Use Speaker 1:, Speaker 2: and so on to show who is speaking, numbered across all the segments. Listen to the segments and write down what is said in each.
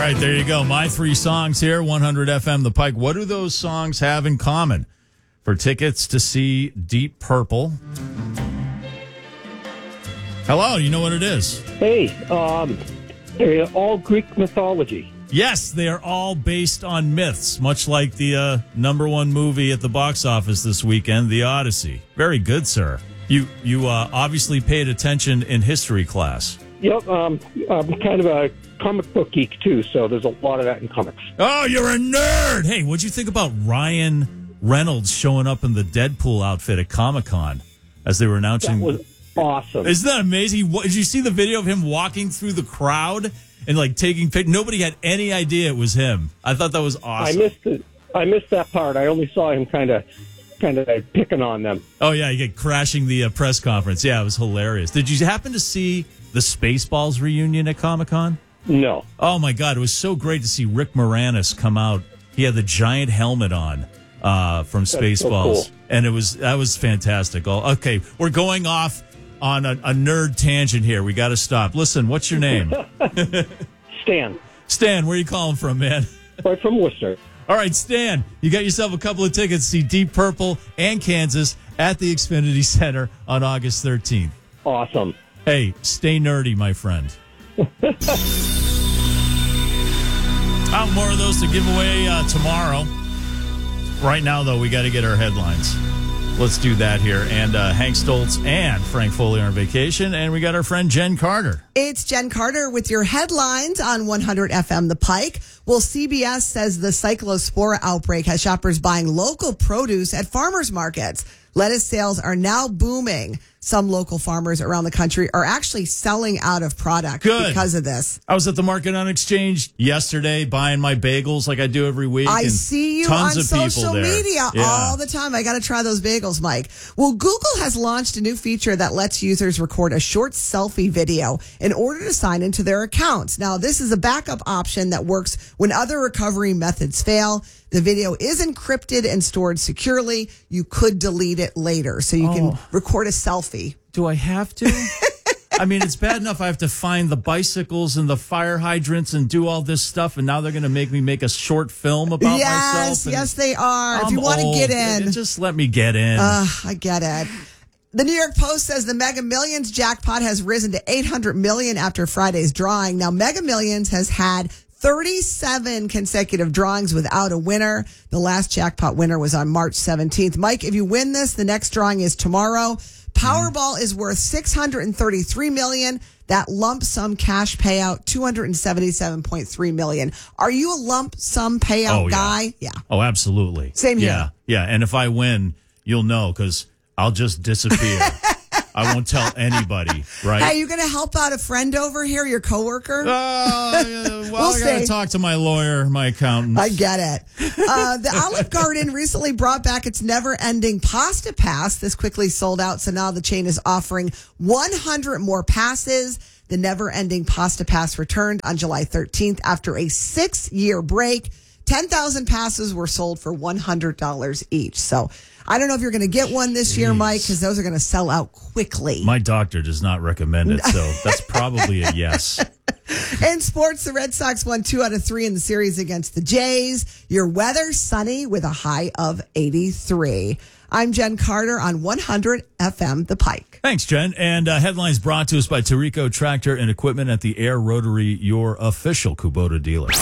Speaker 1: right, there you go. My three songs here, 100 FM The Pike. What do those songs have in common? For tickets to see Deep Purple. Hello, you know what it is?
Speaker 2: Hey, they're all Greek mythology.
Speaker 1: Yes, they are all based on myths, much like the number one movie at the box office this weekend, The Odyssey. Very good, sir. You obviously paid attention in history class.
Speaker 2: Yep, I'm kind of a comic book geek, too, so there's a lot of that in comics.
Speaker 1: Oh, you're a nerd! Hey, what'd you think about Ryan Reynolds showing up in the Deadpool outfit at Comic-Con as they were announcing?
Speaker 2: That was awesome.
Speaker 1: Isn't that amazing? Did you see the video of him walking through the crowd and, like, taking pictures? Nobody had any idea it was him. I thought that was awesome.
Speaker 2: I missed that part. I only saw him kind of picking on them.
Speaker 1: Oh, yeah, you get crashing the press conference. Yeah, it was hilarious. Did you happen to see the Spaceballs reunion at Comic-Con?
Speaker 2: No.
Speaker 1: Oh, my God. It was so great to see Rick Moranis come out. He had the giant helmet on from Spaceballs.
Speaker 2: So cool.
Speaker 1: And that was fantastic. Okay, we're going off on a nerd tangent here. We got to stop. Listen, what's your name?
Speaker 2: Stan.
Speaker 1: Stan, where are you calling from, man?
Speaker 2: Right from Worcester.
Speaker 1: All right, Stan, you got yourself a couple of tickets to see Deep Purple and Kansas at the Xfinity Center on August 13th.
Speaker 2: Awesome.
Speaker 1: Hey, stay nerdy, my friend. More of those to give away tomorrow. Right now, though, we got to get our headlines. Let's do that here. And Hank Stoltz and Frank Foley are on vacation. And we got our friend Jen Carter.
Speaker 3: It's Jen Carter with your headlines on 100 FM The Pike. Well, CBS says the cyclospora outbreak has shoppers buying local produce at farmers markets. Lettuce sales are now booming. Some local farmers around the country are actually selling out of product because of this.
Speaker 1: I was at the Market on Exchange yesterday buying my bagels like I do every week.
Speaker 3: I see you on social media all the time. I got to try those bagels, Mike. Well, Google has launched a new feature that lets users record a short selfie video in order to sign into their accounts. Now, this is a backup option that works when other recovery methods fail. The video is encrypted and stored securely. You could delete it later, so you can record a selfie.
Speaker 1: Do I have to? I mean, it's bad enough I have to find the bicycles and the fire hydrants and do all this stuff, and now they're going to make me make a short film about myself.
Speaker 3: Yes, they are. If you want to get in.
Speaker 1: Just let me get in.
Speaker 3: I get it. The New York Post says the Mega Millions jackpot has risen to $800 million after Friday's drawing. Now, Mega Millions has had 37 consecutive drawings without a winner. The last jackpot winner was on March 17th. Mike, if you win this, the next drawing is tomorrow. Powerball is worth $633 million. That lump sum cash payout, $277.3 million. Are you a lump sum payout guy? Yeah.
Speaker 1: Oh, absolutely.
Speaker 3: Same here.
Speaker 1: Yeah. And if I win, you'll know because I'll just disappear. I won't tell anybody, right?
Speaker 3: Hey, you going to help out a friend over here, your coworker?
Speaker 1: I got to talk to my lawyer, my accountant.
Speaker 3: I get it. The Olive Garden recently brought back its never-ending Pasta Pass. This quickly sold out, so now the chain is offering 100 more passes. The never-ending Pasta Pass returned on July 13th after a 6-year break. 10,000 passes were sold for $100 each. So I don't know if you're going to get one this year, Mike, because those are going to sell out quickly.
Speaker 1: My doctor does not recommend it, so that's probably a yes.
Speaker 3: In sports, the Red Sox won 2 out of 3 in the series against the Jays. Your weather, sunny with a high of 83. I'm Jen Carter on 100 FM The Pike.
Speaker 1: Thanks, Jen. And headlines brought to us by Tarico Tractor and Equipment at the Air Rotary, your official Kubota dealer.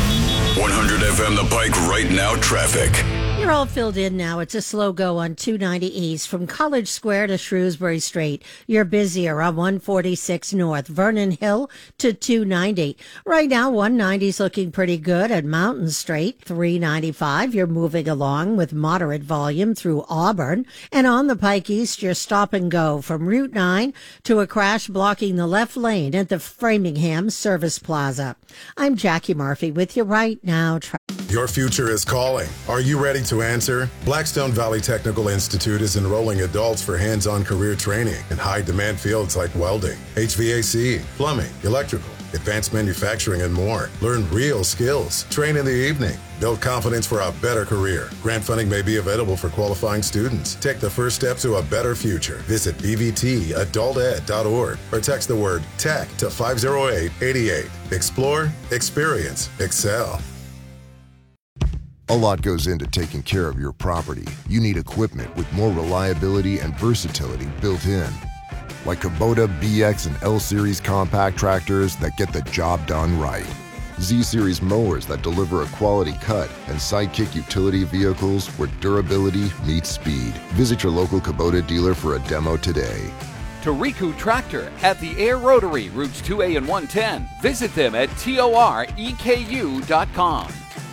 Speaker 4: 100 FM The Pike right now traffic.
Speaker 5: You're all filled in now. It's a slow go on 290 East from College Square to Shrewsbury Street. You're busier on 146 North, Vernon Hill to 290. Right now, 190's looking pretty good at Mountain Street. 395, you're moving along with moderate volume through Auburn. And on the Pike East, you're stop and go from Route 9 to a crash blocking the left lane at the Framingham Service Plaza. I'm Jackie Murphy with you right now.
Speaker 6: Your future is calling. Are you ready to answer? Blackstone Valley Technical Institute is enrolling adults for hands-on career training in high-demand fields like welding, HVAC, plumbing, electrical, advanced manufacturing, and more. Learn real skills. Train in the evening. Build confidence for a better career. Grant funding may be available for qualifying students. Take the first step to a better future. Visit bvtadulted.org or text the word TECH to 50888. Explore, experience, excel.
Speaker 7: A lot goes into taking care of your property. You need equipment with more reliability and versatility built in. Like Kubota BX and L-Series compact tractors that get the job done right. Z-Series mowers that deliver a quality cut, and Sidekick utility vehicles where durability meets speed. Visit your local Kubota dealer for a demo today.
Speaker 8: Toriku Tractor at the Air Rotary, routes 2A and 110. Visit them at toreku.com.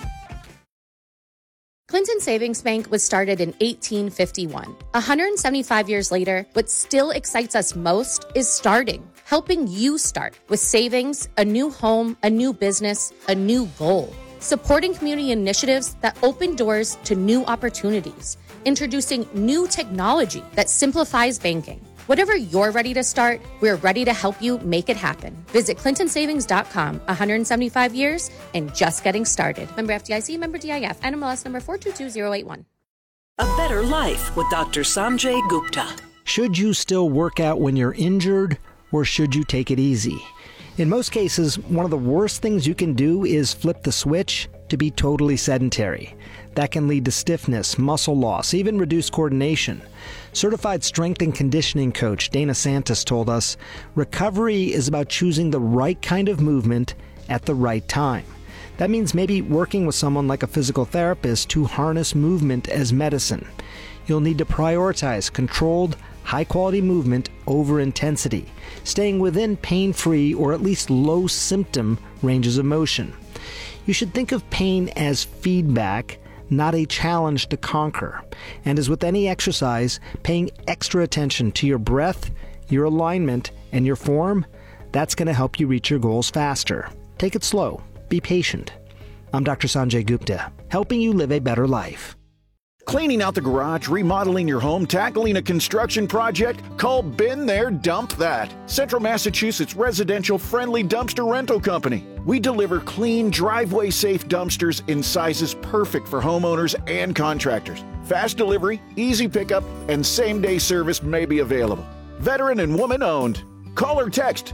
Speaker 9: Clinton Savings Bank was started in 1851. 175 years later, what still excites us most is starting, helping you start with savings, a new home, a new business, a new goal. Supporting community initiatives that open doors to new opportunities. Introducing new technology that simplifies banking. Whatever you're ready to start, we're ready to help you make it happen. Visit ClintonSavings.com. 175 years and just getting started. Member FDIC, member DIF, NMLS number 422081.
Speaker 10: A better life with Dr. Sanjay Gupta.
Speaker 11: Should you still work out when you're injured, or should you take it easy? In most cases, one of the worst things you can do is flip the switch to be totally sedentary. That can lead to stiffness, muscle loss, even reduced coordination. Certified strength and conditioning coach Dana Santos told us, recovery is about choosing the right kind of movement at the right time. That means maybe working with someone like a physical therapist to harness movement as medicine. You'll need to prioritize controlled, high-quality movement over intensity, staying within pain-free or at least low-symptom ranges of motion. You should think of pain as feedback, not a challenge to conquer. And as with any exercise, paying extra attention to your breath, your alignment, and your form, that's going to help you reach your goals faster. Take it slow. Be patient. I'm Dr. Sanjay Gupta, helping you live a better life.
Speaker 12: Cleaning out the garage, remodeling your home, tackling a construction project? Call Been There, Dump That. Central Massachusetts residential friendly dumpster rental company. We deliver clean, driveway-safe dumpsters in sizes perfect for homeowners and contractors. Fast delivery, easy pickup, and same-day service may be available. Veteran and woman-owned. Call or text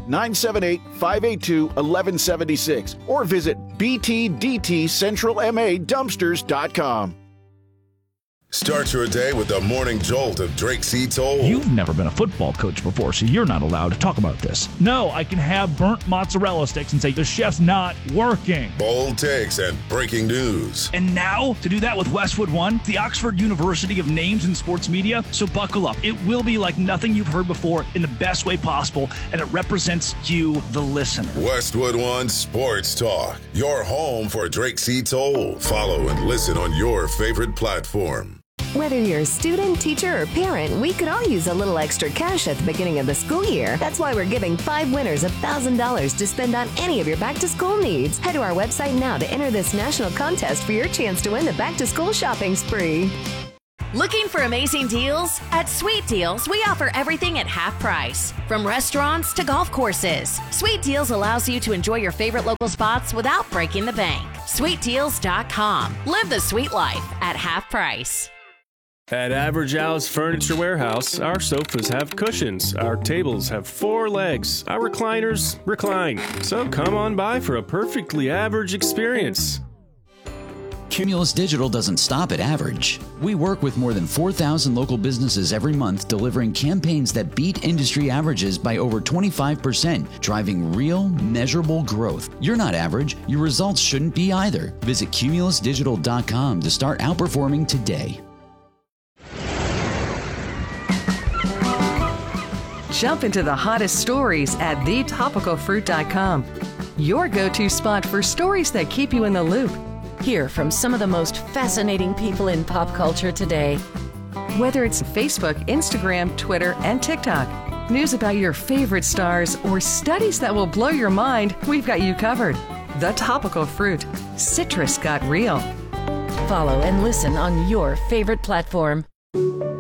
Speaker 12: 978-582-1176 or visit btdtcentralmadumpsters.com.
Speaker 6: Start your day with the morning jolt of Drake C. Toll.
Speaker 13: You've never been a football coach before, so you're not allowed to talk about this. No, I can have burnt mozzarella sticks and say the chef's not working.
Speaker 6: Bold takes and breaking news.
Speaker 13: And now, to do that with Westwood One, the Oxford University of Names in Sports Media. So buckle up. It will be like nothing you've heard before in the best way possible, and it represents you, the listener.
Speaker 6: Westwood One Sports Talk, your home for Drake C. Toll. Follow and listen on your favorite platform.
Speaker 14: Whether you're a student, teacher, or parent, we could all use a little extra cash at the beginning of the school year. That's why we're giving 5 winners $1,000 to spend on any of your back-to-school needs. Head to our website now to enter this national contest for your chance to win the back-to-school shopping spree.
Speaker 15: Looking for amazing deals? At Sweet Deals, we offer everything at half price. From restaurants to golf courses, Sweet Deals allows you to enjoy your favorite local spots without breaking the bank. SweetDeals.com. Live the sweet life at half price.
Speaker 16: At Average Al's Furniture Warehouse, our sofas have cushions, our tables have 4 legs, our recliners recline. So come on by for a perfectly average experience.
Speaker 17: Cumulus Digital doesn't stop at average. We work with more than 4,000 local businesses every month, delivering campaigns that beat industry averages by over 25%, driving real, measurable growth. You're not average. Your results shouldn't be either. Visit cumulusdigital.com to start outperforming today.
Speaker 18: Jump into the hottest stories at thetopicalfruit.com. Your go-to spot for stories that keep you in the loop.
Speaker 19: Hear from some of the most fascinating people in pop culture today.
Speaker 18: Whether it's Facebook, Instagram, Twitter, and TikTok, news about your favorite stars, or studies that will blow your mind, we've got you covered. The Topical Fruit. Citrus got real.
Speaker 19: Follow and listen on your favorite platform.